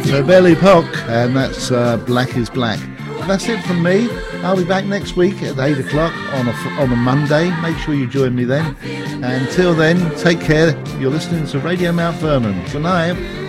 Belle Epoque, and that's Black is Black. That's it from me. I'll be back next week at 8 o'clock on a Monday. Make sure you join me then. Until then, take care. You're listening to Radio Mount Vernon. Good night.